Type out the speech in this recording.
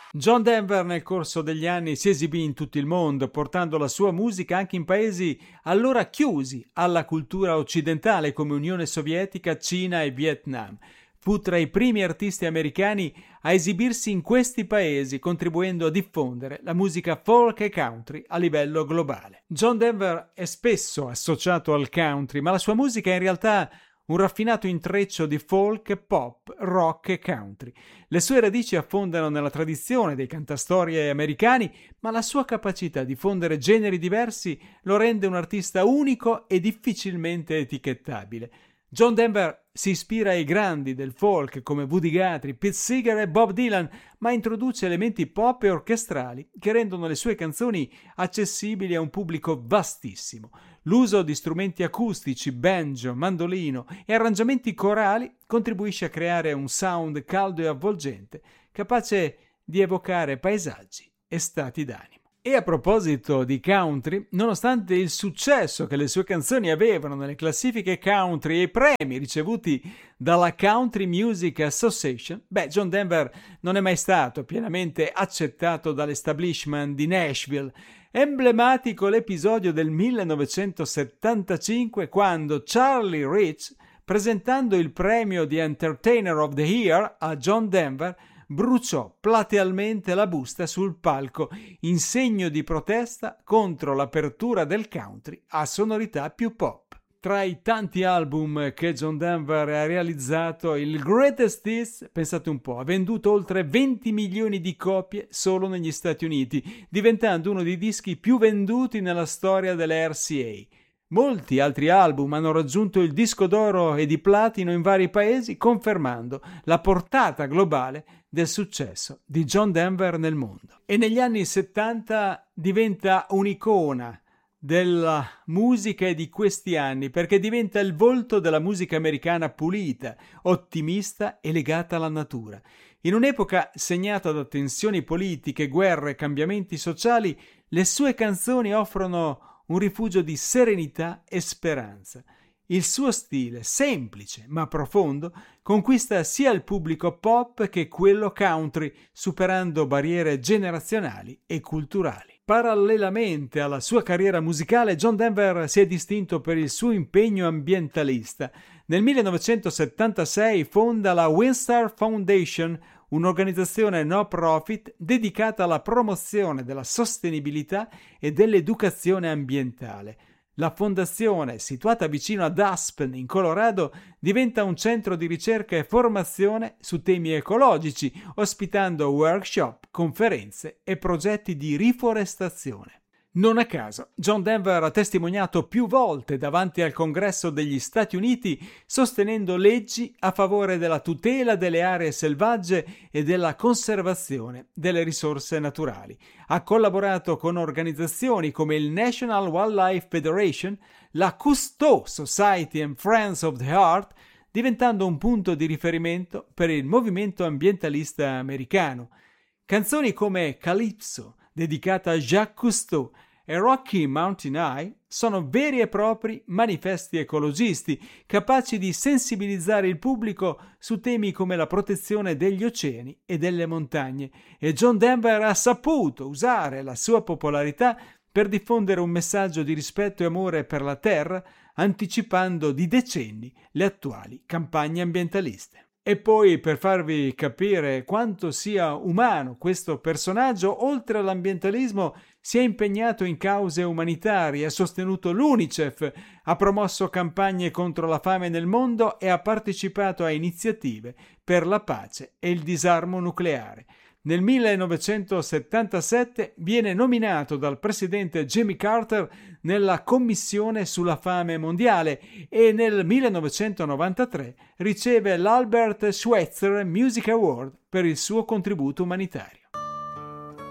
John Denver nel corso degli anni si esibì in tutto il mondo, portando la sua musica anche in paesi allora chiusi alla cultura occidentale come Unione Sovietica, Cina e Vietnam. Fu tra i primi artisti americani a esibirsi in questi paesi, contribuendo a diffondere la musica folk e country a livello globale. John Denver è spesso associato al country, ma la sua musica è in realtà un raffinato intreccio di folk, pop, rock e country. Le sue radici affondano nella tradizione dei cantastorie americani, ma la sua capacità di fondere generi diversi lo rende un artista unico e difficilmente etichettabile. John Denver si ispira ai grandi del folk come Woody Guthrie, Pete Seeger e Bob Dylan, ma introduce elementi pop e orchestrali che rendono le sue canzoni accessibili a un pubblico vastissimo. L'uso di strumenti acustici, banjo, mandolino e arrangiamenti corali contribuisce a creare un sound caldo e avvolgente, capace di evocare paesaggi e stati d'animo. E a proposito di country, nonostante il successo che le sue canzoni avevano nelle classifiche country e i premi ricevuti dalla Country Music Association, John Denver non è mai stato pienamente accettato dall'establishment di Nashville. Emblematico l'episodio del 1975 quando Charlie Rich, presentando il premio di Entertainer of the Year a John Denver, bruciò platealmente la busta sul palco in segno di protesta contro l'apertura del country a sonorità più pop. Tra i tanti album che John Denver ha realizzato, il Greatest Hits, pensate un po', ha venduto oltre 20 milioni di copie solo negli Stati Uniti, diventando uno dei dischi più venduti nella storia delle RCA. Molti altri album hanno raggiunto il disco d'oro e di platino in vari paesi, confermando la portata globale del successo di John Denver nel mondo. E negli anni 70 diventa un'icona della musica di questi anni, perché diventa il volto della musica americana pulita, ottimista e legata alla natura. In un'epoca segnata da tensioni politiche, guerre e cambiamenti sociali, le sue canzoni offrono un rifugio di serenità e speranza. Il suo stile, semplice ma profondo, conquista sia il pubblico pop che quello country, superando barriere generazionali e culturali. Parallelamente alla sua carriera musicale, John Denver si è distinto per il suo impegno ambientalista. Nel 1976 fonda la Winstar Foundation, un'organizzazione no profit dedicata alla promozione della sostenibilità e dell'educazione ambientale. La fondazione, situata vicino ad Aspen, in Colorado, diventa un centro di ricerca e formazione su temi ecologici, ospitando workshop, conferenze e progetti di riforestazione. Non a caso, John Denver ha testimoniato più volte davanti al Congresso degli Stati Uniti, sostenendo leggi a favore della tutela delle aree selvagge e della conservazione delle risorse naturali. Ha collaborato con organizzazioni come il National Wildlife Federation, la Cousteau Society and Friends of the Earth, diventando un punto di riferimento per il movimento ambientalista americano. Canzoni come Calypso, dedicata a Jacques Cousteau, e Rocky Mountain High sono veri e propri manifesti ecologisti, capaci di sensibilizzare il pubblico su temi come la protezione degli oceani e delle montagne, e John Denver ha saputo usare la sua popolarità per diffondere un messaggio di rispetto e amore per la terra, anticipando di decenni le attuali campagne ambientaliste. E poi, per farvi capire quanto sia umano questo personaggio, oltre all'ambientalismo si è impegnato in cause umanitarie, ha sostenuto l'UNICEF, ha promosso campagne contro la fame nel mondo e ha partecipato a iniziative per la pace e il disarmo nucleare. Nel 1977 viene nominato dal presidente Jimmy Carter nella Commissione sulla fame mondiale e nel 1993 riceve l'Albert Schweitzer Music Award per il suo contributo umanitario.